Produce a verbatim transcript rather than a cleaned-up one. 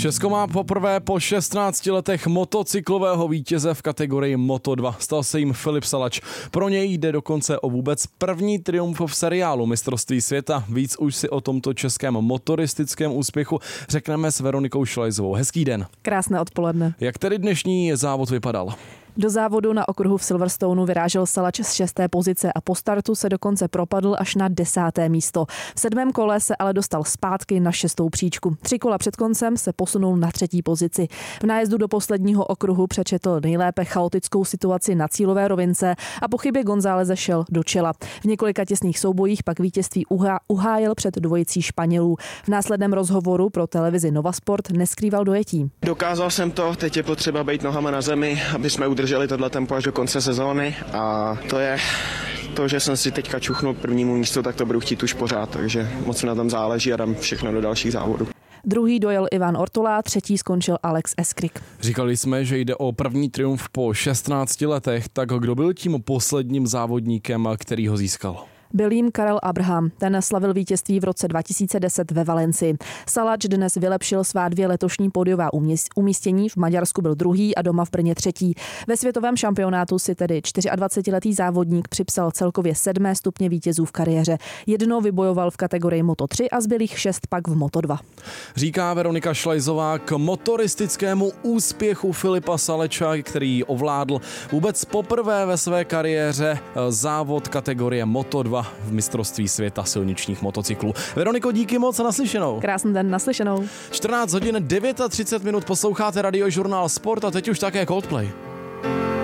Česko má poprvé po šestnácti letech motocyklového vítěze v kategorii Moto dva. Stal se jim Filip Salač. Pro něj jde dokonce o vůbec první triumf v seriálu mistrovství světa. Víc už si o tomto českém motoristickém úspěchu řekneme s Veronikou Šlajzovou. Hezký den. Krásné odpoledne. Jak tedy dnešní závod vypadal? Do závodu na okruhu v Silverstoneu vyrážel Salač z šesté pozice a po startu se dokonce propadl až na desáté místo. V sedmém kole se ale dostal zpátky na šestou příčku. Tři kola před koncem se posunul na třetí pozici. V nájezdu do posledního okruhu přečetl nejlépe chaotickou situaci na cílové rovince a po chybě Gonzáleze šel do čela. V několika těsných soubojích pak vítězství uhá, uhájil před dvojicí Španělů. V následném rozhovoru pro televizi Nova Sport neskrýval dojetí. Dokázal jsem to, teď je potřeba být nohama na zemi, aby jsme udrželi tohle tempo až do konce sezóny a to je to, že jsem si teďka čuchnul k prvnímu místu, tak to budu chtít už pořád, takže moc mi na tom záleží a dám všechno do dalších závodů. Druhý dojel Ivan Ortola, třetí skončil Alex Eskrik. Říkali jsme, že jde o první triumf po šestnácti letech, tak kdo byl tím posledním závodníkem, který ho získal? Byl jím Karel Abraham. Ten slavil vítězství v roce dva tisíce deset ve Valencii. Salač dnes vylepšil svá dvě letošní pódiová umístění. V Maďarsku byl druhý a doma v Brně třetí. Ve světovém šampionátu si tedy dvacetčtyřletý závodník připsal celkově sedmé stupně vítězů v kariéře. Jedno vybojoval v kategorii Moto tři a zbylých šest pak v Moto dva. Říká Veronika Šlajzová k motoristickému úspěchu Filipa Saleča, který ovládl vůbec poprvé ve své kariéře závod kategorie Moto dva v mistrovství světa silničních motocyklů. Veroniko, díky moc a naslyšenou. Krásný den, naslyšenou. čtrnáct hodin třicet devět minut posloucháte radiožurnál Sport a teď už také Coldplay.